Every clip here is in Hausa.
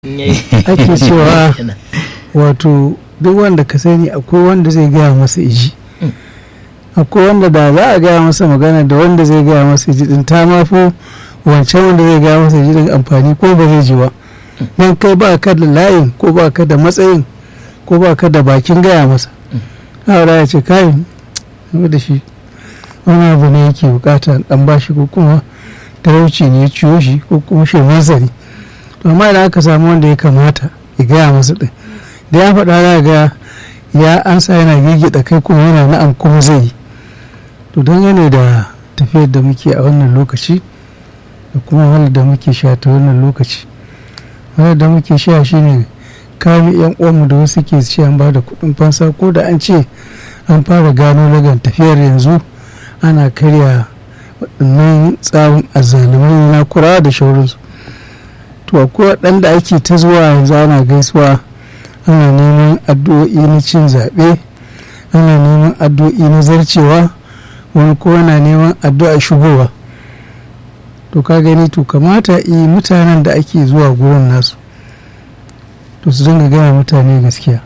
ake cewa wato duk wanda ka sani akwai wanda zai gaya masa iji, akwai wanda da za a gaya masa magana da wanda zai gaya masa iji din ta mafi wancan wanda zai gaya masa iji din amfani ko ba zai ji ba, don kai ba ka da layin ko ba ka da matsayin ko ba ka da bakin gaya masa. haura ya ce kayan da shi wani abu ne yake bukata dan bashi ko kuma talauci ne ya ciyo shi ko kuma shi mazari, to amma idan aka samu wanda ya kamata ya gaya masa din da ya faɗa za ga ya ansa yana gigida kai kuma yana na'am kuma zai yi. to don yana da tafiyar da muke a wannan lokaci da kuma wahalar da muke sha ta wannan lokaci, wahalar da muke sha shine kame yan uwanmu da wasu ke ci an ba da kuɗin fansa ko da an ce an fara gano lagan tafiyar yanzu ana karya waɗannan tsawon azzalumai na kura da shaurinsu. to akwai waɗanda ake ta zuwa yanzu ana gaisuwa, ana neman addu'o'i na cin zaɓe, ana neman addu'o'i na zarcewa, wani ko ana neman addu'a shigowa. to ka gani to kamata mutanen da ake zuwa gurin nasu to su dinga gaya mutane gaskiya.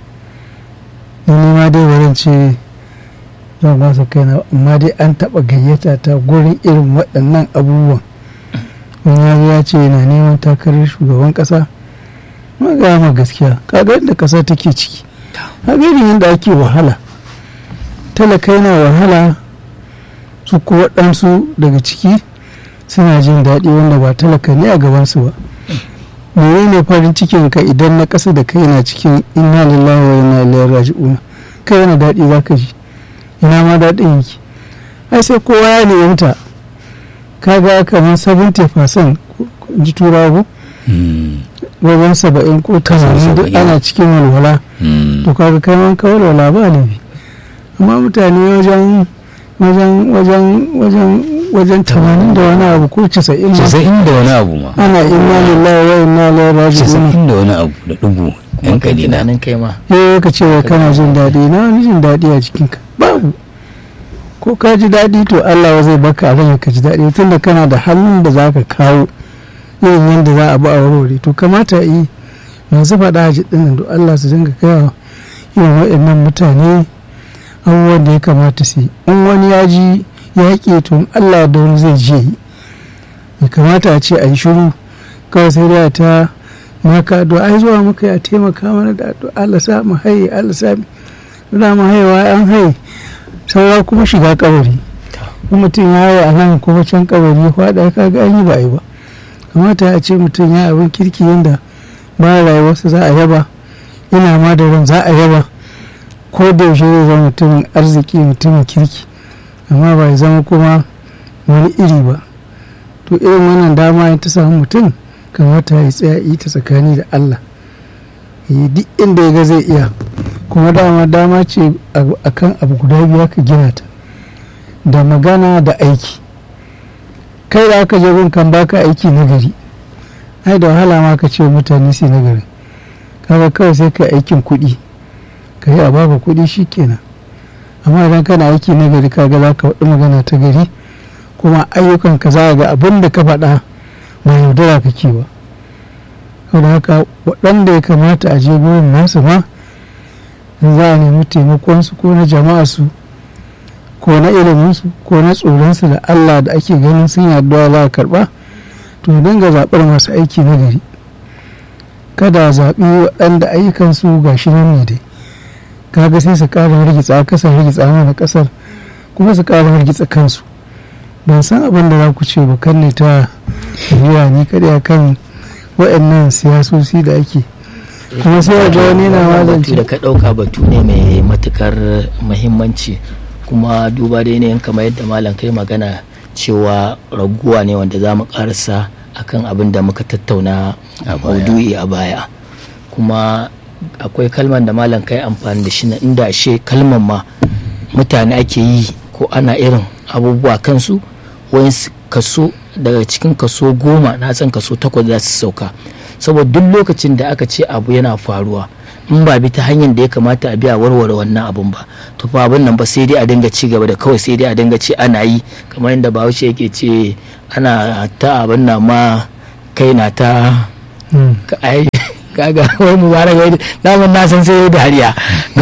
ni ma dai wurin ce zan masa kaina, amma dai an taɓa gayyata ta gurin irin waɗannan abubuwan. wani ya ce yana neman takarar shugaban ƙasa, ma gaya ma gaskiya, kaga yadda ƙasa take ciki, kaga yadda ake wahala, talaka yana wahala, su ko waɗansu daga ciki suna jin daɗi wanda ba talaka ne a gabansu ba. mene ne farin cikin ka idan na ƙasa da kai na cikin inna lillahi wa inna ilaihi raji'un, kai yana daɗi za ka ji, ina ma daɗin yake. ai sai kowa ya nemta, kaga kamar 70% ji turawa wajen 70 ko 80 duk ana cikin walwala. to kaga kai man ka walwala ba laifi, amma mutane wajen 80 da wani abu ko 90 da wani abu ma ana inna lillahi wa inna ilaihi raji'un, 90 da wani abu da dubu yan kalila nan kai ma ka ce kana jin daɗi, na wani jin daɗi a jikinka babu. ko ka ji daɗi to Allah zai baka abin ka ji daɗi, tunda kana da hannun da za ka kawo irin yadda za a bi a warware. to kamata masu faɗa a jiɗin da Allah su dinga kawo irin waɗannan mutane abubuwan da ya kamata su yi. in wani ya ji yaƙi to Allah da wani zai je yi, ya kamata a ce a yi shiru kawai sai da ta maka addu'a, ai zuwa muka ya taimaka mana da addu'a, Allah sa mu haye, Allah sa mu haihuwa an haye saura kuma shiga kabari. mutum ya yi a nan kuma can kabari ya faɗa kaga an yi ba a yi ba. kamata a ce mutum ya abin kirki yadda ba rayuwarsa za a yaba, ina ma da ran za a yaba, ko da yaushe zai zama mutumin arziki, mutumin kirki, amma ba ya zama kuma wani iri ba. to irin wannan dama ya ta samu mutum kamata ya tsaya yi ta tsakani da Allah, duk inda ya ga zai iya, kuma dama ce akan abu guda biyu ka gina ta, da magana da aiki. kai da aka je gun kan baka aiki na gari, ai da wahala ma ka ce mutane su na gari, kaga kawai sai ka aikin kuɗi, ka yi a baka kuɗi shikenan. amma idan kana aiki na gari kaga za ka faɗi magana ta gari, kuma ayyukan ka za ga abin da ka faɗa ba yaudara kake ba. saboda haka waɗanda ya kamata a je gurin nasu ma za a nemi taimakonsu ko na jama'arsu ko na iliminsu ko na tsoronsu da Allah da ake ganin sun yaduwa za a karɓa, to dinga zaɓar masu aiki na gari. kada zaɓi waɗanda ayyukansu ga shi nan ne dai, kaga sai su ƙara hargitsa kasar, hargitsa mana ƙasar, kuma su ƙara hargitsa kansu. ban san abin da za ku ce ba kan ne ta yiwa ni kaɗai kan waɗannan siyasosi da ake, kuma sai ga wani na wazanci da ka ɗauka batu ne mai matukar muhimmanci, kuma duba da yanayin kamar yadda malam kai magana cewa raguwa ne wanda za mu karasa akan abin da muka tattauna a maudu'i a baya. kuma akwai kalman da malam kai amfani da shi na inda ashe kalman ma mutane ake yi ko ana irin abubuwa kansu, wani kaso daga cikin kaso 10 na san kaso 8 za su sauka, saboda duk lokacin da aka ce abu yana faruwa in ba bi ta hanyar da ya kamata a biya warware wannan abun ba, to fa abin nan ba sai dai a dinga ci gaba da kawai sai dai a dinga ce ana yi, kamar yadda Bahaushe yake ce ana ta abin nan ma kai na ta kaga wai mubarak wai daman na san sai da hariya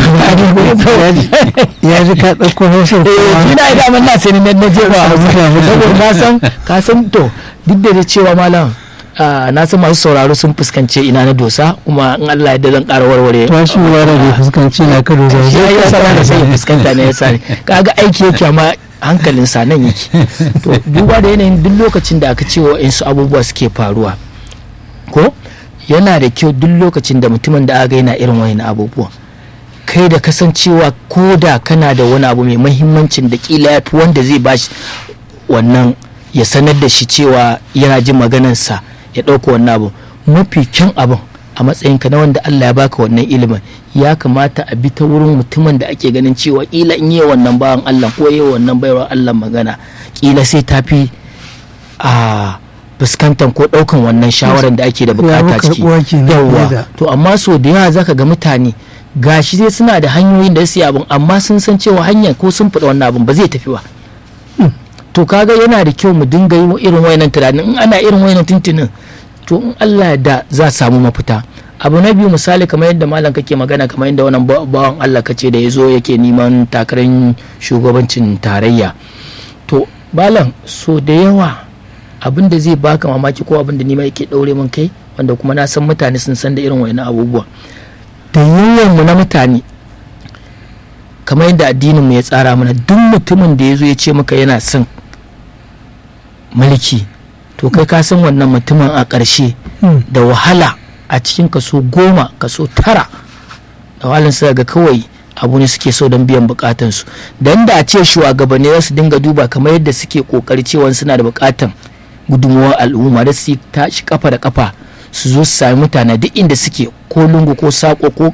ya ji ka ɗauko hausa shi na daman na sai na je ba saboda na san ka san to duk da cewa malam na san masu sauraro sun fuskance ina na dosa kuma in Allah ya zan ƙara warware to shi wara da fuskanci na ka dosa sai ya saba da sai fuskanta ne ya sani kaga aiki yake amma hankalin sa nan yake to duba da yanayin duk lokacin da aka ce wa su abubuwa suke faruwa ko yana da kyau duk lokacin da mutumin da aka yana irin wani abubuwa kai da kasancewa ko da kana da wani abu mai mahimmancin da kila ya fi wanda zai bashi wannan ya sanar da shi cewa yana jin maganarsa ya ɗauka wannan abu mafi kyan abin a matsayinka na wanda Allah ya baka wannan ilimin ya kamata a bi ta wurin mutumin da ake ganin cewa kila in yi wannan bawan Allah ko yi wannan bayarwar Allah magana kila sai ta fi a fuskantar ko ɗaukan wannan shawarar da ake da bukata ciki yawwa to amma so da yawa zaka ga mutane gashi sai suna da hanyoyin da su yi abin amma sun san cewa hanyar ko sun faɗa wannan abin ba zai tafi ba to kaga yana da kyau mu dinga yi irin wayannan tunanin in ana irin wayannan tuntunin to in Allah da za a samu mafita abu na biyu misali kamar yadda malam kake magana kamar yadda wannan bawan Allah kace da yazo yake neman takarar shugabancin tarayya to malam so da yawa abin da zai baka mamaki ko abin da ni ma yake daure min kai wanda kuma na san mutane sun san da irin wayannan abubuwa da yawan mu na mutane kamar yadda addinin mu ya tsara mana duk mutumin da yazo ya ce maka yana son mulki to kai ka san wannan mutumin a ƙarshe da wahala a cikin kaso 10 kaso 9 da wahalin su ga kawai abu ne suke so don biyan bukatansu dan da a ce shugabanni za su dinga duba kamar yadda suke kokari cewa suna da bukatan gudunmuwar al'umma da su tashi kafa da kafa su zo su sami mutane duk inda suke ko lungu ko sako ko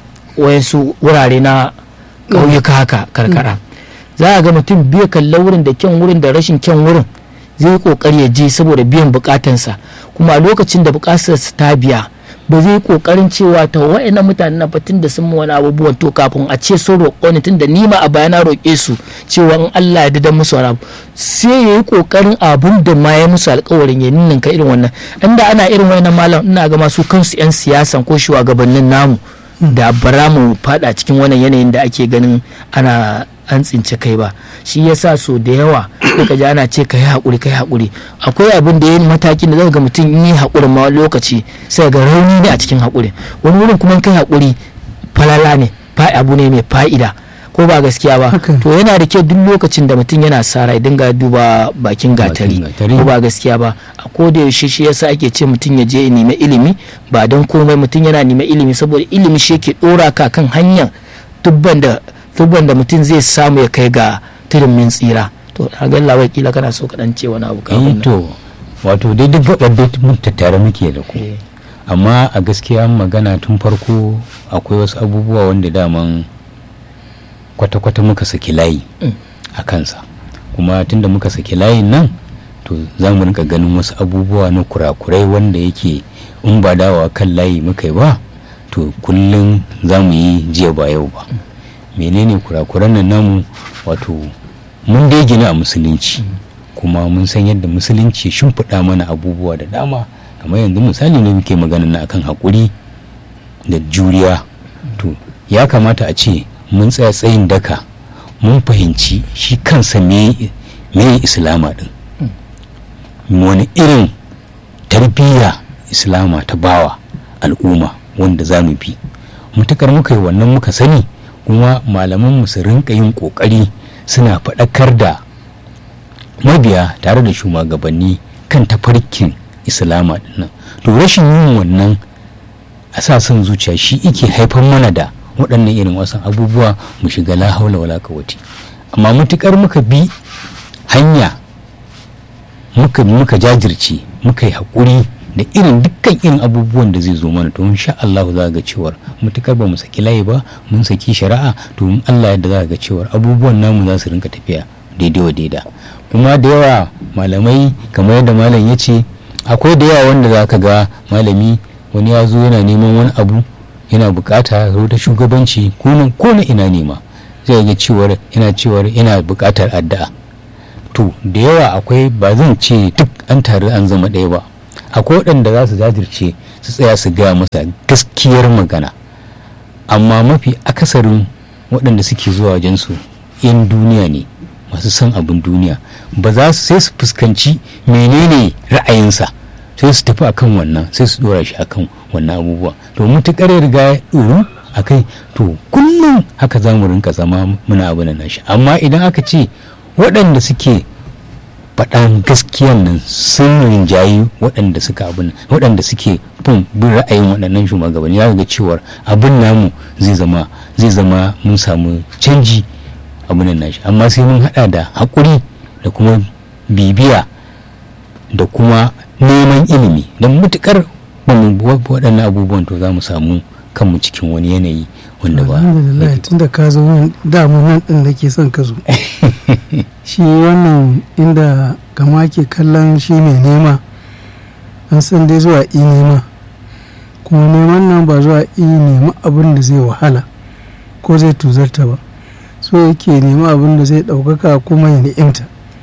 wayansu wurare na ƙauyuka haka karkara za a ga mutum biya kallon wurin da kyan wurin da rashin kyan wurin zai yi kokari ya je saboda biyan bukatansa kuma a lokacin da bukatarsa ta biya ba zai yi kokarin cewa ta wa'annan mutane na fatin da sun wani abubuwan to kafin a ce sun roƙo ni tunda ni ma a baya na roƙe su cewa in Allah ya dada musu wani abu sai ya yi kokarin abun da ma ya musu alƙawarin ya ninninka irin wannan inda ana irin wa'annan malam ina ga masu kansu 'yan siyasan ko shugabannin namu da bara mu fada cikin wannan yanayin da ake ganin ana an tsince kai ba shi yasa so da yawa ka ji ana ce kai haƙuri akwai abin da yayin matakin da zaka ga mutum in yi haƙurin ma lokaci sai ga rauni ne a cikin haƙuri wani wurin kuma kai haƙuri falala ne abu ne mai fa'ida ko ba gaskiya ba to yana da kyau duk lokacin da mutum yana sara ya dinga duba bakin gatari ko ba gaskiya ba a koda yaushe shi yasa ake ce mutum ya je ya nemi ilimi ba don komai mutum yana nemi ilimi saboda ilimi shi yake dora ka kan hanyar tubban da mutum zai samu ya kai ga tudun min tsira to hagan lawai kila kana so kaɗan ce wani abu kafin to wato dai duk gaɓar mun tattare muke da ku amma a gaskiya magana tun farko akwai wasu abubuwa wanda daman kwata-kwata muka saki layi a kansa kuma tunda muka saki layin nan to za mu rinka ganin wasu abubuwa na kurakurai wanda yake in ba dawa kan layi muka yi ba to kullum za mu yi jiya ba yau ba menene kurakuran nan namu wato mun dai gina a musulunci kuma mun san yadda musulunci shimfiɗa mana abubuwa da dama kamar yanzu misali ne muke magana na akan haƙuri da juriya to ya kamata a ce mun tsaya tsayin daka mun fahimci shi kansa me islama din wani irin tarbiyya islama ta bawa al'umma wanda za mu bi mutakar muka yi wannan muka sani kuma malaman su rinka yin kokari suna faɗakar da mabiya tare da shugabanni kan tafarkin islama dinnan to rashin yin wannan a sa son zuciya shi ike haifar mana da waɗannan irin wasan abubuwa mu shiga la haula wala quwwata amma mutukar muka bi hanya muka jajirce muka yi haƙuri da irin dukkan irin abubuwan da zai zo mana to insha Allah za ga cewar mutukar ba mu saki layi ba mun saki shari'a to in Allah yadda za ga cewar abubuwan namu za su rinka tafiya daidai wa daida kuma da yawa malamai kamar yadda malam ya ce akwai da yawa wanda za ka ga malami wani ya zo yana neman wani abu yana bukata ta shugabanci ko na ina nema zai ga cewar yana bukatar addu'a to da yawa akwai ba zan ce duk an tare an zama ɗaya ba akwai waɗanda za su jajirce su tsaya su gaya masa gaskiyar magana. Amma mafi akasarin waɗanda suke zuwa wajensu 'yan duniya ne, masu son abin duniya, ba za su sai su fuskanci menene ra'ayinsa sai su tafi akan wannan, sai su dora shi akan wannan abubuwa. To mutukar ya riga ya ɗoru a kai, to kullum haka za mu rinka zama muna abu na shi. Amma idan aka ce waɗanda suke faɗan gaskiyan nan sun rinjayi waɗanda suka abin, waɗanda suke bin ra'ayin waɗannan shugabanni, ya ga cewar abin namu zai zama mun samu canji abin nashi. Amma sai mun haɗa da haƙuri da kuma bibiya da kuma neman ilimi, don mutukar waɗannan abubuwan to za mu samu kanmu cikin wani yanayi wanda ba. Alhamdulillah, tunda ka zo nan dama nan ɗin da ke son ka zo. Shi wannan inda kama ke kallon shi mai nema, an san dai zuwa nema, kuma neman nan ba zuwa nema abin da zai wahala ko zai tuzarta ba, so yake nema abin da zai ɗaukaka kuma ya ni'imta.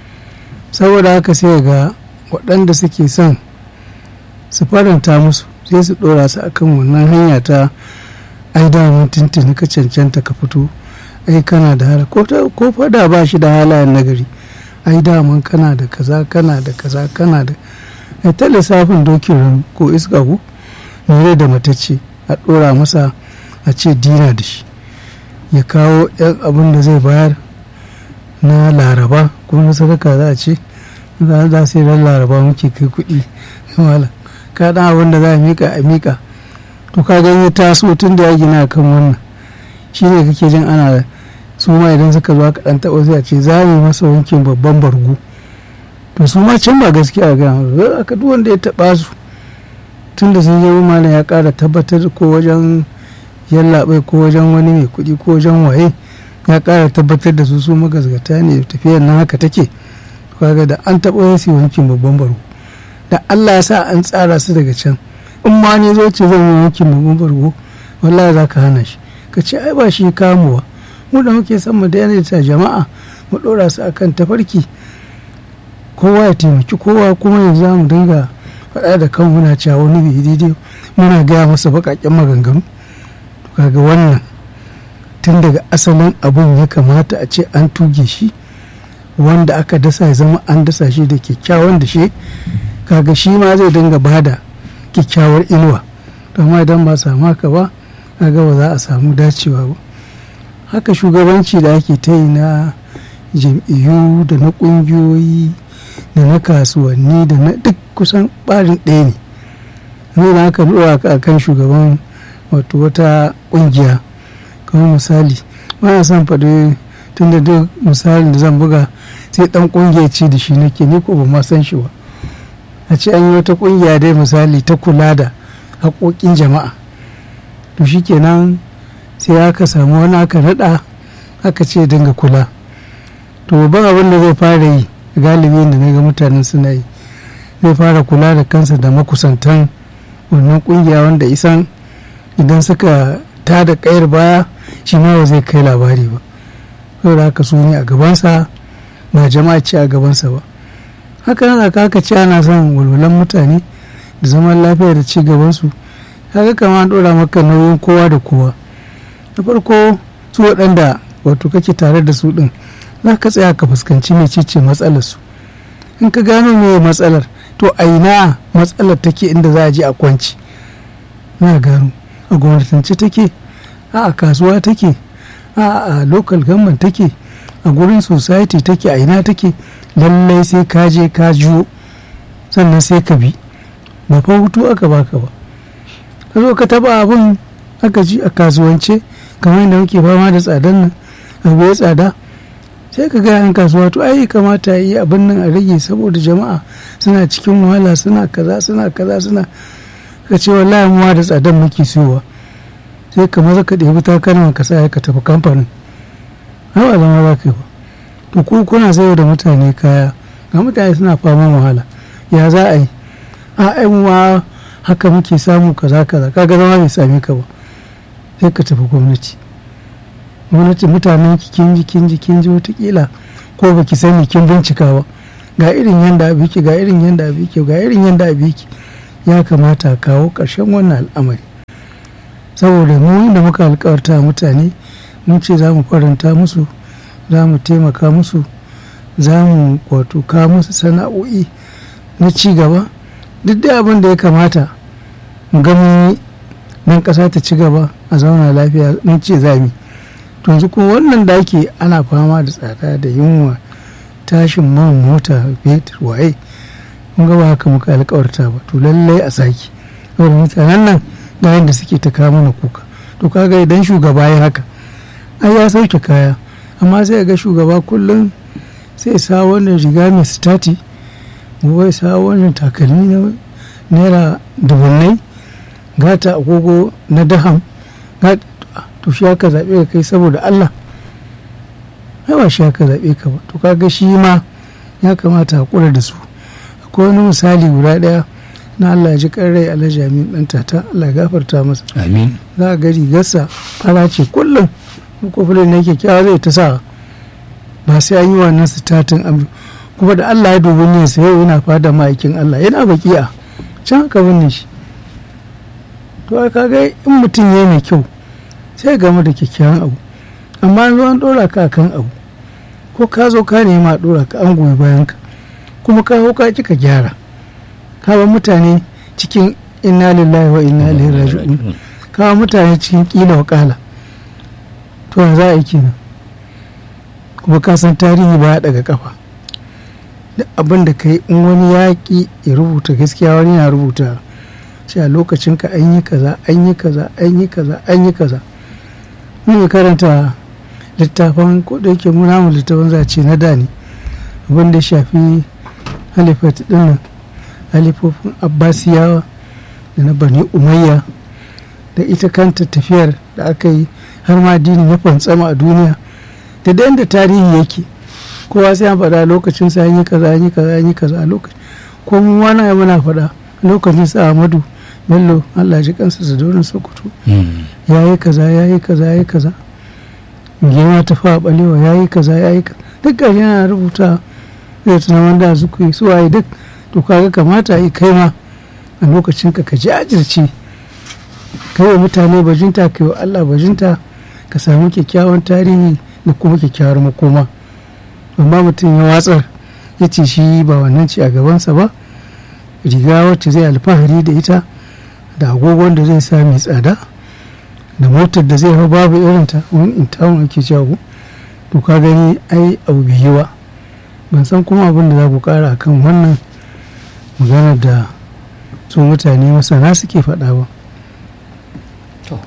Saboda haka sai ga waɗanda suke son su faranta musu sai su ɗora su akan wannan hanya ta ai daman tuntuni ka cancanta ka fito, ai kana da hala ko fada ba shi da halayen nagari, ai daman kana da kaza kana da kaza kana da ai ta lissafin dokin ranu ko iska ko mere da matacce a ɗora masa a ce dina da shi, ya kawo yan abin da zai bayar na laraba ko na sadaka, za a ce za sai ran laraba muke kai kuɗi wala ka dan abin da za a mika to ka ganye taso tun da ya gina kan wannan shi ne kake jin ana su ma idan suka zo aka dan taɓa sai a ce za mu masa wankin babban bargo, to su ma can ba gaskiya ga aka duk wanda ya taɓa su tun da sun yi malam ya ƙara tabbatar ko wajen yallaɓai ko wajen wani mai kuɗi ko wajen waye ya ƙara tabbatar da su magazgata ne, tafiyar nan haka take. Kaga da an taɓa su wankin babban bargo, da Allah ya sa an tsara su daga can, in ma ne zo ce zan yi wankin babban bargo wallahi za ka hana shi, ka ce ai ba shi kamuwa, mu da muke son mu daina ta jama'a mu ɗora su akan tafarki, kowa ya taimaki kowa, kuma yanzu za mu dinga faɗa da kan muna cewa wani bai daidai muna gaya masa baƙaƙen maganganu. Kaga wannan tun daga asalin abun ya kamata a ce an tuge shi, wanda aka dasa ya zama an dasa shi da kyakkyawan da shi, kaga shi ma zai dinga bada kyakkyawar inuwa. Amma idan ba samu haka ba, kaga ba za a samu dacewa ba. Haka shugabanci da ake ta yi na jam'iyyu da na ƙungiyoyi da na kasuwanni da na duk kusan ɓarin ɗaya ne. Nuna haka ɗora ka akan shugaban wato wata ƙungiya, kamar misali ba son faɗi tun da duk misalin da zan buga sai ɗan ƙungiya ce da shi nake, ni ko ba ma san shi ba. A ce an yi wata ƙungiya dai misali ta kula da haƙoƙin jama'a, to shi kenan sai aka samu wani aka naɗa aka ce dinga kula. To babban abin da zai fara yi galibi da na ga mutanen suna yi, zai fara kula da kansa da makusantan wannan ƙungiya wanda isan idan suka tada kayar baya shi ma ba zai kai labari ba, saboda haka su ne a gabansa ba jama'a ce a gabansa ba. Haka nan aka ce ana son walwalan mutane da zaman lafiya da ci gabansu, haka kama an ɗora maka nauyin kowa da kowa. Na farko su waɗanda wato kake tare da su ɗin za ka tsaya ka fuskanci mecece matsalar su. In ka gano me matsalar, to a ina matsalar take inda za a je a kwanci, na gano a gwamnatance take, a kasuwa take, a local government take, a gurin society take, a ina take. Lallai sai ka je ka jiwo sannan sai ka bi, ba fa hutu aka baka ba. Ka zo ka taba abin aka ji a kasuwance kamar yadda muke fama da tsadan nan, abu ya tsada, sai ka ga yan kasuwa to ai kamata yi abin nan a rage saboda jama'a suna cikin wahala, suna kaza suna kaza suna, ka ce wallahi mu da tsadan muke siyowa, sai ka maza ka ɗebi takalman ka sa ka tafi kamfanin, hawa zama za ka yi ba. To ku kuna sayar da mutane kaya, ga mutane suna fama wahala, ya za a yi? A ma haka muke samu kaza kaza, kaga zama bai same ka ba, sai ka tafi gwamnati. Mutanen ki kin ji watakila ko baki sani kin bincika ba, ga irin yanda abiki ga irin yanda abiki ga irin yanda abiki, ya kamata a kawo ƙarshen wannan al'amari, saboda mu da muka alkawarta mutane mun ce za mu faranta musu, za mu taimaka musu, za mu wato kawo musu sana'o'i na ci gaba, duk da abin da ya kamata mu gani nan ƙasa ta ci gaba a zauna lafiya mun ce za mu. To yanzu kuma wannan da ake ana fama da tsada da yunwa, tashin man mota, fetur, waye, mun ga ba haka muka alkawarta ba. To lallai a saki, saboda mutanen nan da yadda suke ta kawo mana kuka. To kaga idan shugaba ya haka ai ya sauke kaya, amma sai ga shugaba kullum sai sa wannan riga mai sitati, gobe sa wannan takalmi na naira dubunnai, gata agogo na daham, to shi aka zaɓe ka kai saboda Allah? ai ba shi aka zaɓe ka ba. To kaga shi ma ya kamata a kula da su. Akwai wani misali guda ɗaya na Allah ya ji rai Alhaji Amin ɗan tata, Allah ya gafarta masa. Amin. Za a ga rigarsa fara ce kullum, kofilin ne kyakkyawa zai ta sa, ba sai an yi wannan sitatin abu. Kuma da Allah ya dubi ne sai yau yana fada ma'aikin Allah, yana bakiya can haka binne shi. To kaga in mutum ya mai kyau sai game da kyakkyawan abu, amma an zo an ɗora ka kan abu, ko ka zo ka nema a ɗora ka an goyi bayan ka, kuma ka hau ka kika gyara, ka ba mutane cikin inna lillahi wa inna ilaihi raji'un, ka ba mutane cikin kila wa kala. To yanzu za a yi kenan, kuma ka san tarihi ba ya daga kafa. Duk abin da ka yi in wani yaƙi ya rubuta gaskiya, wani na rubuta sai a lokacin ka an yi kaza an yi kaza an yi kaza an yi kaza. Mun karanta littafin, ko da yake muna mu littafin zace na da ne, abin da shafi halifat dinnan, halifofin Abbasiyawa da na Bani Umayya, da ita kanta tafiyar da aka yi har ma addinin ya fantsama a duniya, da da tarihi yake kowa sai an faɗa lokacin sa an yi kaza an yi kaza an yi kaza a lokacin, ko mu wani ya muna faɗa lokacin sa Ahmadu Bello Allah ji kansa da daurin Sokoto ya yi kaza ya yi kaza ya yi kaza, Gema ta fa balewa ya yi kaza ya yi kaza, duk ga yana rubuta zai tuna wanda su yi su waye duk. To kaga kamata yi kai ma a lokacin ka jajirce, kai wa mutane bajinta, kai wa Allah bajinta, ka samu kyakkyawan tarihi da kuma kyakkyawar makoma. Amma mutum ya watsar ya ce shi ba wannan ce a gabansa ba, riga wacce zai alfahari da ita, da agogon da zai sa mai tsada, da motar da zai hau babu irinta, wani in town ake cewa. To ka gani ai abu biyu ba. Ban san kuma abin da za ku kara akan wannan magana da su mutane masana suke faɗa ba. To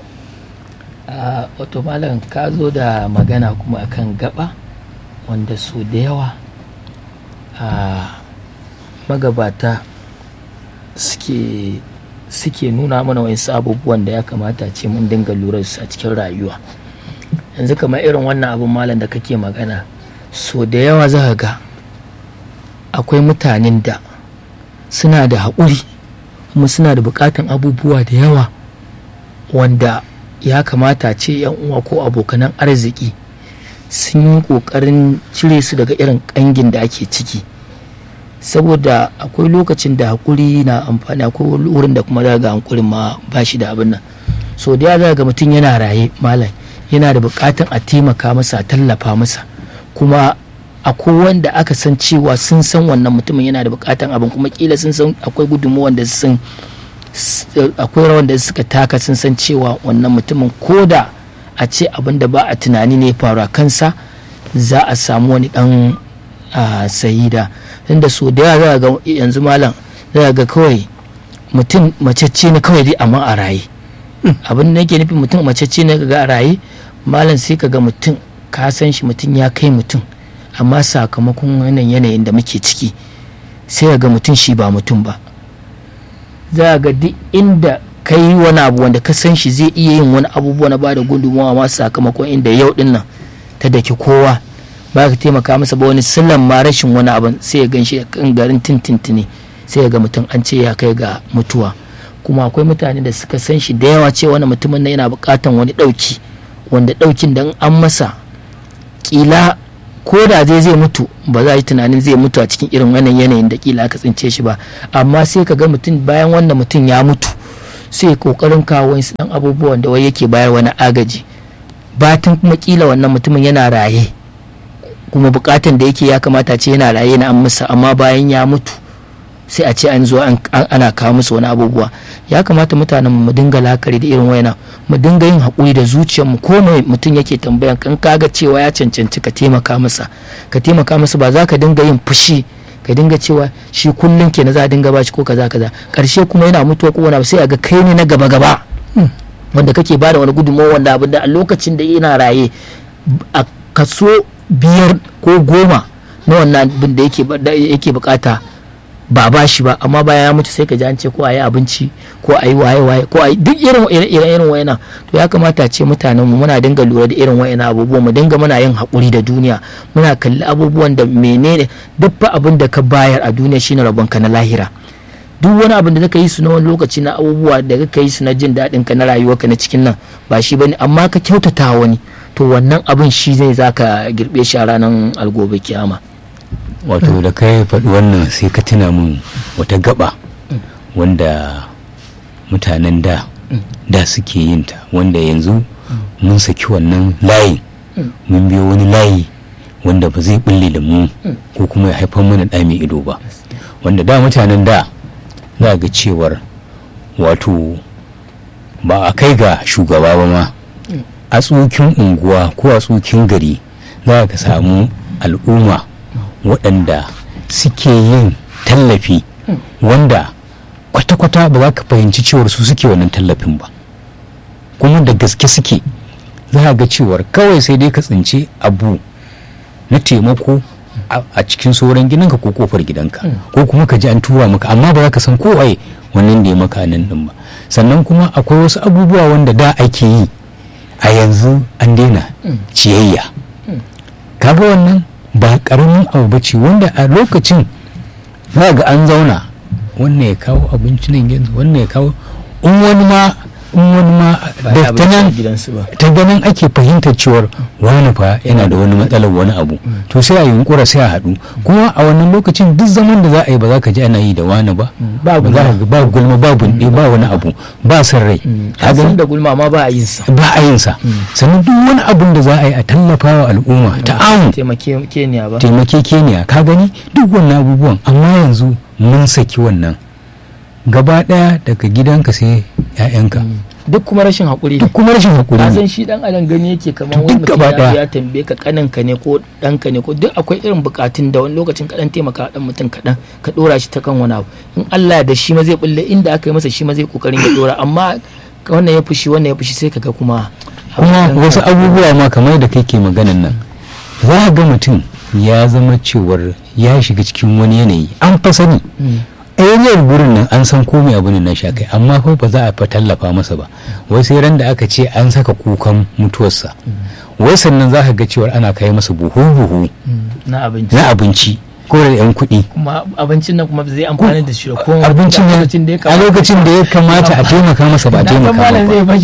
wato malam ka zo da magana kuma akan gaba wanda su da yawa magabata suke nuna mana wasu abubuwan da ya kamata ce mun dinga lura su a cikin rayuwa. Yanzu kamar irin wannan abin malam da kake magana, so da yawa za ka ga akwai mutanen da suna da haƙuri kuma suna da buƙatan abubuwa da yawa wanda ya kamata ce yan uwa ko abokanan arziki sun yi ƙoƙarin cire su daga irin ƙangin da ake ciki, saboda akwai lokacin da haƙuri na amfani, akwai wurin da kuma za ga hankulin ma ba shi da abin nan. So da ya ga mutum yana raye malam, yana da buƙatan a taimaka masa, a tallafa masa, kuma akwai wanda aka san cewa sun san wannan mutumin yana da buƙatan abin, kuma kila sun san akwai gudunmuwan da sun akwai rawan da suka taka, sun san cewa wannan mutumin ko da a ce abin da ba a tunani ne faru a kansa za a samu wani dan sayida. Inda so da yawa ga yanzu malam za ga kawai mutum macece ne kawai dai amma a raye, abin da yake nufin mutum macece ne ga a raye malam, sai ka ga mutum ka san shi mutum ya kai mutum, amma sakamakon wannan yanayin da muke ciki sai ga mutum shi ba mutum ba. Za ga duk inda ka yi wani abu wanda ka san shi zai iya yin wani abubuwa na ba da gudunmawa, ma sakamakon inda yau din nan ta daki kowa ba ka taimaka masa ba, wani sillan ma rashin wani abin sai ya gan shi kan garin tintintini, sai ya ga mutum an ce ya kai ga mutuwa. Kuma akwai mutane da suka san shi da yawa cewa wani mutumin nan yana bukatan wani dauki, wanda daukin da an masa kila ko da zai mutu ba za a yi tunanin zai mutu a cikin irin wannan yanayin da kila aka tsince shi ba, amma sai ka ga mutum bayan wannan mutum ya mutu sai kokarin kawo wasu dan abubuwan da wai yake bayar wani agaji, batun kuma kila wannan mutumin yana raye kuma bukatan da yake ya kamata ce yana raye na an masa, amma bayan ya mutu sai a ce an zo ana kawo musu wani abubuwa. Ya kamata mutanen mu dinga lakari da irin wayana, mu dinga yin haƙuri da zuciyarmu. Ko mai mutum yake tambayan kan kaga cewa ya cancanci ka taimaka masa ba za ka dinga yin fushi ka dinga cewa shi kullum ke na za a dinga bashi ko kaza karshe kuma yana mutuwa ko wani sai a ga kai ne na gaba wanda kake ba da wani gudunmawa wanda abin da a lokacin da yana raye a kaso 5 ko 10 na wannan abin da yake bukata ba ba shi ba, amma bayan ya mutu sai ka ji an ce ko a yi abinci ko a yi waye ko a yi duk irin wayana. To ya kamata ce mutanenmu muna dinga lura da irin wayana abubuwan, mu dinga muna yin haƙuri da duniya, muna kalli abubuwan da menene duk fa abin da ka bayar a duniya shine rabonka na lahira. Duk wani abin da zaka yi su na wani lokaci na abubuwa da ka yi su na jin daɗin ka na rayuwarka na cikin nan ba shi bane, amma ka kyautata wani to wannan abin shi zai zaka girbe shi a ranar algobe kiyama. Wato da kai faɗi wannan sai ka tuna mun wata gaba wanda mutanen da suke yin ta, wanda yanzu mun saki wannan layin mun biyo wani layi wanda ba zai bulle da mu ko kuma ya haifar mana ɗa mai ido ba. Wanda da mutanen da za ga cewar wato ba a kai ga shugaba ba ma, a tsokin unguwa ko a tsokin gari za ka samu al'umma waɗanda suke yin tallafi wanda kwata-kwata ba za ka fahimci cewar su suke wannan tallafin ba, kuma da gaske suke. Za ga cewar kawai sai dai ka tsinci abu na taimako a cikin sauran gidanka ko kofar gidanka, ko kuma ka ji an tura maka, amma ba za ka san kowaye wannan da ya maka nan din ba. Sannan kuma akwai wasu abubuwa wanda da ake yi a yanzu an daina ciyayya. Kaga wannan ba karamin abu bace, wanda a lokacin za ga an zauna wannan ya kawo abinci nan yanzu, wannan ya kawo in wani ma da ta ganin ake fahimtar cewar wani fa yana da wani matsalar wani abu, to sai a yunkura sai a haɗu. Kuma a wannan lokacin duk zaman da za a yi ba za ka ji ana yi da wani ba gulma ba bunɗe ba wani abu ba san rai, kasan da gulma ma ba a yin sa. Sannan duk wani abun da za a yi a tallafa wa al'umma ta amu taimakekeniya, ka gani duk wannan abubuwan. Amma yanzu mun saki wannan gaba daya daga gidanka sai 'ya'yanka, duk kuma rashin haƙuri ka san shi dan adam gani yake kamar wani mutum ya tambaye ka kaninka ne ko ɗanka ne ko duk akwai irin bukatun da wani lokacin kaɗan taimaka dan mutum kaɗan ka ɗora shi ta kan wani abu, in Allah da shi ma zai bulle inda aka yi masa shi ma zai kokarin ya ɗora, amma wannan ya fushi sai kaga kuma wasu abubuwa ma kamar da kai ke maganan nan, za ga mutum ya zama cewar ya shiga cikin wani yanayi an fa sani yanzu gurin nan an san komai abu ne na sha kai, amma fa ba za a fa tallafa masa ba. wai sai ran da aka ce an saka kukan mutuwarsa, wai sannan za ka ga cewar ana kai masa buhu na abinci ko da yan kuɗi, kuma abincin nan kuma zai amfani da shi ko abincin a lokacin da ya kamata a taimaka masa ba a taimaka ba,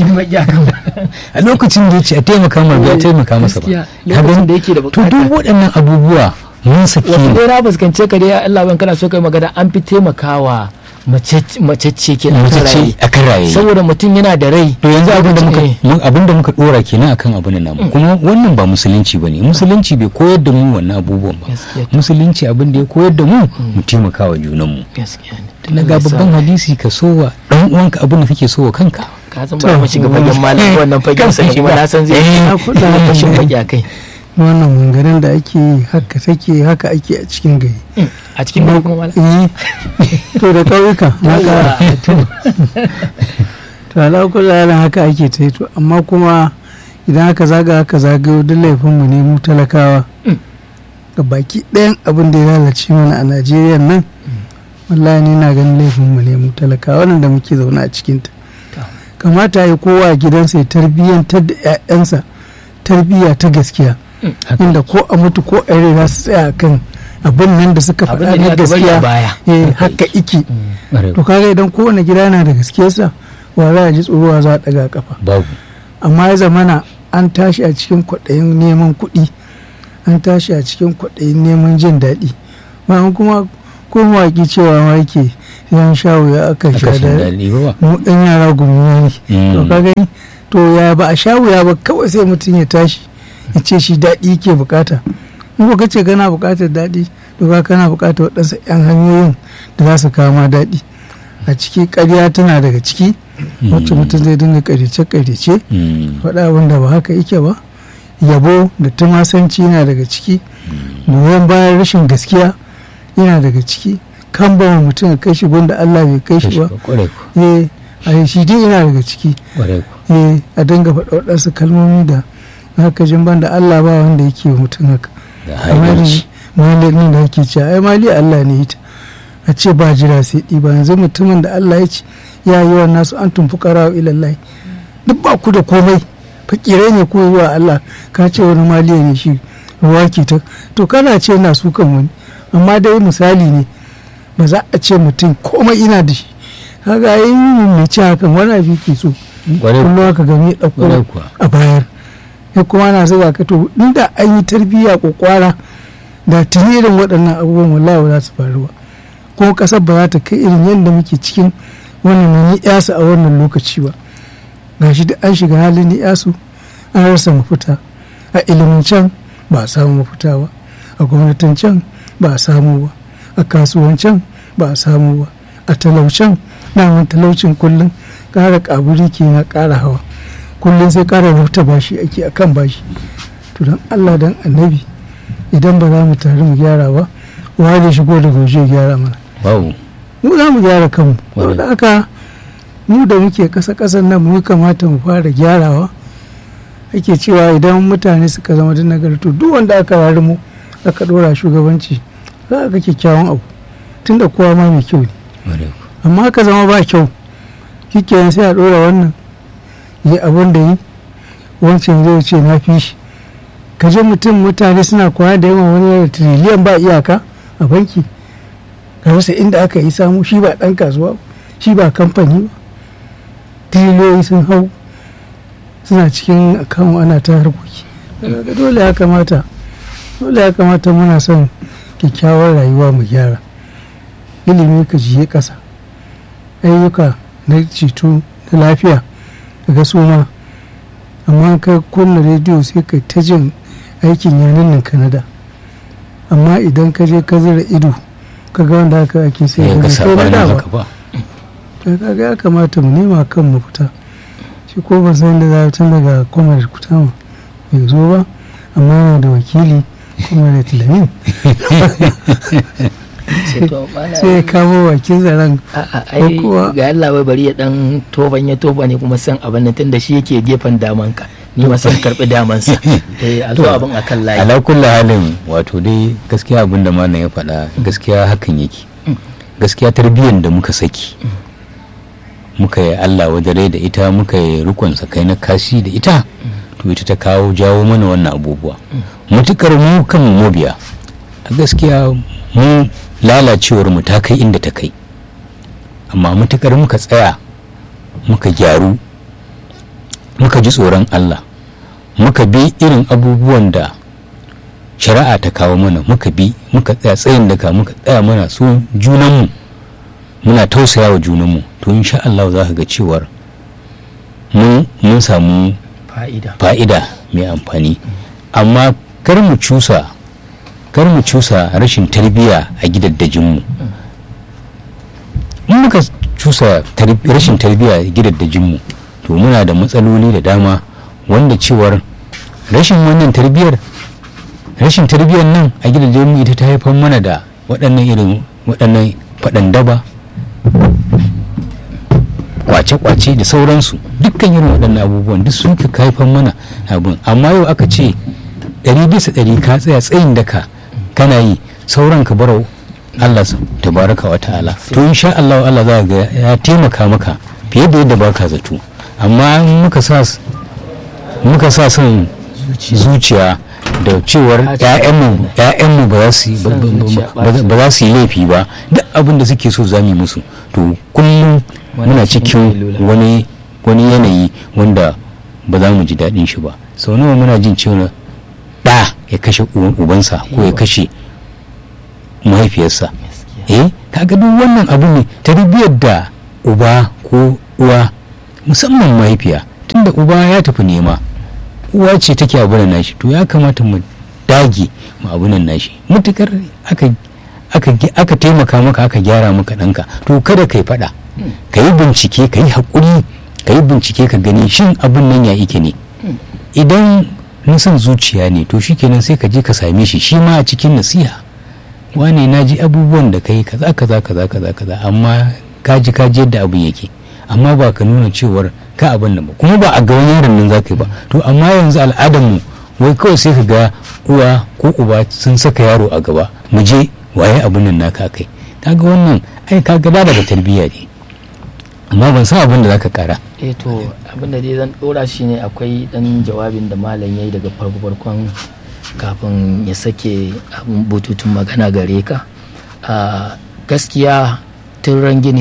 a lokacin da ya ce a taimaka masa ba a taimaka masa ba. lokacin da yake da bukata. To duk waɗannan abubuwa mun saki wasu dai na fuskance ka dai Allah ban kana so kai magana an fi taimakawa macece ke a kan raye, saboda mutum yana da rai. To yanzu abin da muka dora kenan akan abin nan, kuma wannan ba musulunci bane. Musulunci bai koyar da mu wannan abubuwan ba. Musulunci abin da ya koyar da mu taimakawa junan mu. Na ga babban hadisi ka sowa dan uwanka abin da kake sowa kanka. Ka san ba mu shiga fagen malam wannan fagen sai shi ma na san zai fashin fage kai. Wannan mangarin da ake haka take haka ake a cikin gari, a cikin gari kuma malam to da ƙauyuka to alaƙulla haka ake ta to, amma kuma idan haka zagayo duk laifinmu ne mu talakawa ga baki ɗayan abin da ya lalace mana a Najeriya nan. Wallahi ni na ganin laifinmu ne mu talakawa wannan da muke zaune a cikinta. Kamata ya kowa a gidansa ya tarbiyyantar da 'ya'yansa tarbiyya ta gaskiya, inda ko a mutu ko a rai za su tsaya kan abin nan da suka faɗa na gaskiya. Haka iki to kaga idan kowane gida yana da gaskiyarsa wa za a ji tsoro za a ɗaga kafa. Babu. Amma ya zamana an tashi a cikin kwaɗayin neman kuɗi, an tashi a cikin kwaɗayin neman jin daɗi bayan kuma ko mawaƙi cewa ma yake yan sha wuya aka sha daɗi mu ɗan yara gumi ne to ka gani to ya ba a sha wuya ba kawai sai mutum ya tashi ya ce shi daɗi ke bukata in ko kace kana bukatar daɗi to ka kana bukatar waɗansu 'yan hanyoyin da za su kama daɗi a ciki ƙarya tana daga ciki wacce mutum zai dinga ƙaryace faɗa abin da ba haka yake ba yabo da tumasanci yana daga ciki goyon bayan rashin gaskiya yana daga ciki kan ba mutum a kai shi gunda Allah bai kai shi ba a shi dai yana daga ciki a dinga faɗa waɗansu kalmomi da haka jin ban da Allah ba wanda yake mutum haka kamar malin da ake cewa ai mali Allah ne ita a ce ba jira sai ɗiba yanzu mutumin da Allah ya ce ya yi wa nasu an tumfi ƙarawa ilallahi duk ba ku da komai fakirai ne ko zuwa Allah ka ce wani maliya ne shi ruwa ke ta to kana ce na su kan wani amma dai misali ne ba za a ce mutum komai ina da shi kaga yi mai ci hakan wani abu ke so kullum ka gami ɗauko a bayar ya kuma na zuba ka to inda an yi tarbiyya kokwara da tuni irin waɗannan abubuwan wallahi ba za su faru ba kuma ƙasar ba za ta kai irin yadda muke cikin wannan mani yasu a wannan lokaci ba gashi da an shiga halin yasu an rasa mafita a ilimin can ba a samu mafita ba a gwamnatin can ba a samu ba a kasuwancin ba a samu ba a talaucin daman talaucin kullum ƙara ƙaburi ke na ƙara hawa kullum sai ƙara rubuta bashi ake akan bashi to don Allah don annabi idan ba za mu tare mu gyara ba wani shigo da goje gyara mana mu za mu gyara kanmu da haka mu da muke ƙasa-ƙasan nan mu kamata mu fara gyarawa ake cewa idan mutane suka zama da nagartu duk wanda aka rari mu aka ɗora shugabanci za a ga kyakkyawan abu tunda kowa ma mai kyau ne amma ka zama ba kyau kikenan sai a ɗora wannan yi abin da yi wancan zai ce na fi shi ka je mutane suna kwana da yawan wani da tiriliyan ba iyaka a banki ga wasu inda aka yi samu shi ba ɗan kasuwa shi ba kamfani ba tiriliyoyi sun hau suna cikin akamu ana ta harkoki dole ya kamata muna son kyakkyawar rayuwa mu gyara ilimi ka jiye ƙasa ayyuka na ceto na lafiya daga suma amma ka kunna rediyo sai ka ta jin aikin yanar nan kanada amma idan ka je ka zira ido ka ga wanda aka ake sai ya ga sabanin haka ba kaga ya kamata mu nema kan mu fita shi ko ban san da za tun daga kwamar kutama bai zo ba amma yana da wakili kuma da tilamin sai ya kamo bakin zaren ga Allah bai bari ya dan toban ya toba ne kuma san abin nan tunda shi yake gefen damanka ni ma san karbi damansa a zo abin akan layi ala kullu halin wato dai gaskiya abin da malam ya faɗa gaskiya hakan yake gaskiya tarbiyyar da muka saki muka yi Allah wajare da ita muka yi rukun sakai na kashi da ita to ita ta kawo jawo mana wannan abubuwa mutukar mu kan mobiya a gaskiya mu lalacewar mu ta kai inda ta kai amma mutukar muka tsaya muka gyaru muka ji tsoron Allah muka bi irin abubuwan da shari'a ta kawo mana muka bi muka tsaya tsayin daga muka tsaya mana so junanmu muna tausaya wa junanmu to insha Allah za ka ga cewar mun samu fa'ida mai amfani amma kar mu cusa rashin tarbiyya a gidaddajinmu in muka cusa rashin tarbiyya a gidaddajinmu to muna da matsaloli da dama wanda cewar rashin tarbiyyar nan a gidaddajinmu ita ta haifar mana da waɗannan faɗan daba kwace-kwace da sauransu dukkan irin waɗannan abubuwan duk sun ka haifar mana abin amma yau aka ce 100% ka tsaya tsayin daka kana yi sauran ka barau Allah tabaraka wa ta'ala to insha Allah Allah za ga ya taimaka maka fiye da yadda baka zato amma muka sa son zuciya da cewar ƴaƴanmu ba za su yi laifi ba duk abin da suke so za mu yi musu to kullum muna cikin wani yanayi wanda ba za mu ji daɗin shi ba sau nawa muna jin cewa ɗa ya kashe ubansa ko ya kashe mahaifiyarsa. Kaga duk wannan abu ne tarbiyyar da uba ko uwa, musamman mahaifiya, tunda uba ya tafi nema, uwa ce take abunan nashi, to ya kamata mu dage mu abunan nashi. Mutukar aka taimaka maka, aka gyara maka ɗanka, to kada kai faɗa, ka yi bincike, ka yi haƙuri, ka yi bincike ka gani shin abin nan ya ike ne. Idan na son zuciya ne, to shikenan sai ka je ka same shi ma a cikin nasiha, wane na ji abubuwan da kai kaza kaza kaza kaza kaza, amma kaji yadda abin yake, amma ba ka nuna cewar ka abin nan ba, kuma ba a ga wani yaron nan zaka yi ba. To amma yanzu al'adarmu wai kawai sai ka ga uwa ko uba sun saka yaro a gaba, mu je waye abin nan naka kai. Kaga wannan ai kaga da daga tarbiyya ne, amma ban san abin da zaka kara. To abin da dai zan dora shi ne, akwai dan jawabin da malam yayi daga farkon kafin ya sake abin bututun magana gare ka. Gaskiya tun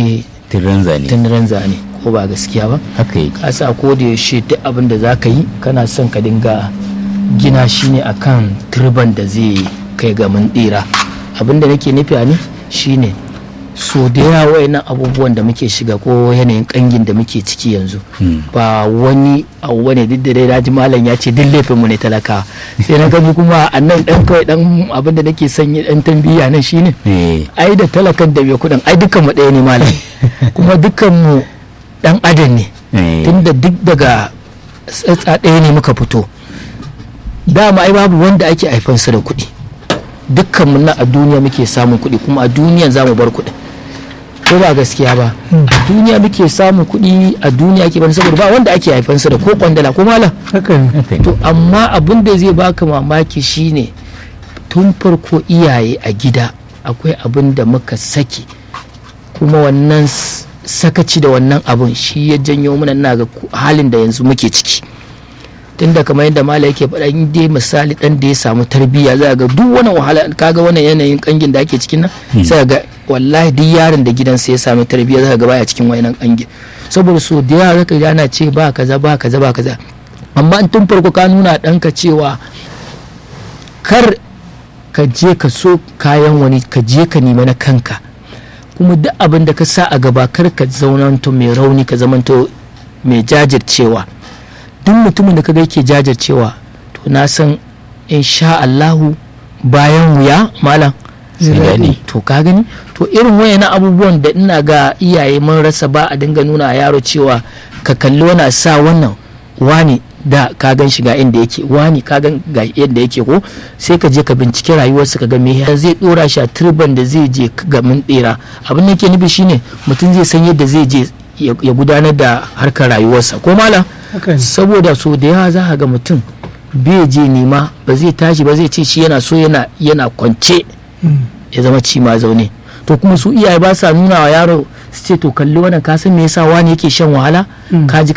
ran zane ko ba gaskiya ba, haka yake. Kasa ko da yaushe duk abin da zaka yi kana son ka dinga gina shi ne akan turban da zai kai ga mun dira. Abin da nake nufi a ni shine, so da yawa wayannan abubuwan da muke shiga ko yanayin kangin da muke ciki yanzu, ba wani abu ne. Duk da dai daji malam ya ce duk laifin mu ne talaka, sai na gani kuma annan dan kawai dan abin da nake son yi dan tambiya nan shine, ai da talakan da bai kudin ai dukkan mu ɗaya ne malam, kuma dukkan mu dan adam ne, tunda duk daga tsatsa ɗaya ne muka fito. Dama ai babu wanda ake haifansa da kuɗi, dukkan mu na a duniya muke samun kuɗi, kuma a duniyan za mu bar kuɗi, ko ba gaskiya ba. A duniya muke samun kuɗi, a duniya ake bani, saboda ba wanda ake haifansa da ko kwandala ko mala. To amma abin da zai baka mamaki shine, tun farko iyaye a gida akwai abin da muka saki, kuma wannan sakaci da wannan abin shi ya janyo mana na ga halin da yanzu muke ciki. Tunda kamar yadda mala yake faɗa, in dai misali dan da ya samu tarbiyya, za ga duk wani wahala, kaga wannan yanayin kangin da ake cikin nan, sai ga wallahi duk yaron da gidansa ya samu tarbiyya, za ga baya cikin wayannan kangin, saboda so da yawa zaka ji ana ce ba kaza ba kaza ba kaza. Amma in tun farko ka nuna ɗanka cewa kar ka je ka so kayan wani, ka je ka nemi na kanka, kuma duk abin da ka sa a gaba kar ka zaunanto mai rauni, ka zamanto mai jajircewa. Duk mutumin da kaga yake jajircewa, to na san insha Allahu bayan wuya malam zai. To ka gani, to irin wayannan abubuwan da ina ga iyaye mun rasa, ba a dinga nuna a yaro cewa ka kalli wani sa wannan wani da ka gan shiga inda yake, wani ka gan ga yadda yake, ko sai ka je ka bincike rayuwarsa ka ga me zai dora shi a turban da zai je ga mun dira. Abin da yake nufi shine mutum zai san yadda zai je ya gudanar da harkar rayuwarsa, ko malam. Saboda so da yawa za ga mutum bai je nema, ba zai tashi ba, zai ce shi yana so yana kwance ya zama ci ma zaune. To kuma su iyaye ba sa nuna wa yaro su ce to kalli wannan, ka san me yasa wani yake shan wahala, kaji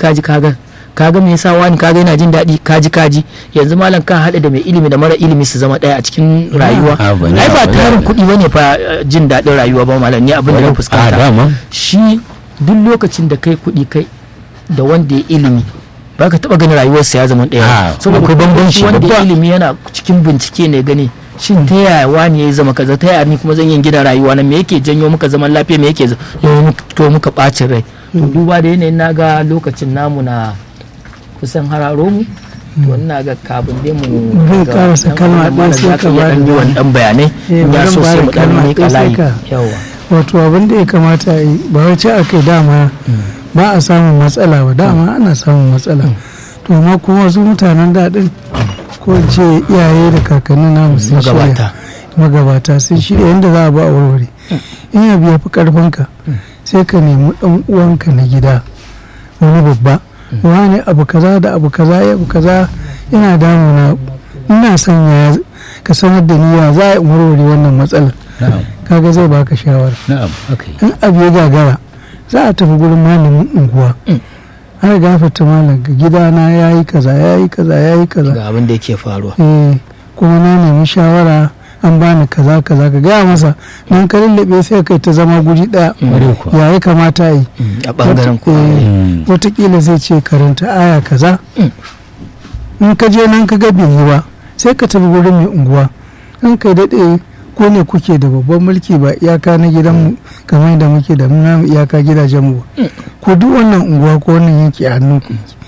kaga me yasa wani kaga yana jin daɗi, kaji. Yanzu malam ka haɗa da mai ilimi da mara ilimi su zama ɗaya a cikin rayuwa. Ai ba tarin kuɗi bane fa jin daɗin rayuwa ba malam, ni abin da na fuskanta shi, duk lokacin da kai kuɗi kai da wanda ya ilimi, ba ka taba ganin rayuwarsa ya zama ɗaya, saboda bambanci. Wanda ya ilimi yana cikin bincike ne gani shin ta yaya wani ya zama kaza, ta yaya ni kuma zan yin gina rayuwa na, me yake janyo muka zaman lafiya, me yake to muka bacin rai. To duba da yanayin na ga lokacin namu na kusan hararo mu, to ina ga kafin dai mu karasa kalma ɗaya sai ka ba da wani ɗan bayanai, ya so sai mu ɗan miƙa layi. Yawa, wato abin da ya kamata a yi, ba wace aka dama ba a samun matsala ba, dama ana samun matsala. To amma kuma wasu mutanen daɗin, ko ce iyaye da kakanni namu sun shirya, magabata sun shirya yadda za a ba a warware. In ya biya fi karfinka, sai ka nemi ɗan uwanka na gida, wani babba, wani abu kaza da abu kaza ya abu kaza ina damuna, ina son ya ka sanar da ni ya za a warware wannan matsalar. Kaga zai baka shawara. In abu ya gagara, za a tafi gurin malamin unguwa, har gafarta malam ga gidana ya yi kaza ga abin da yake faruwa, kuma na nemi shawara an bani kaza ka gaya masa, nan ka lallabe sai kai ta zama guri daya, ya yi kamata yi a bangaren ku. Watakila zai ce karanta aya kaza, in ka je nan ka ga bai yi ba, sai ka tafi wurin mai unguwa in kai daɗe ko ne kuke da babban mulki ba iyaka na gidanmu kamar da muke da namu iyaka gidajenmu ba ko duk wannan unguwa ko wannan yanki a hannun ku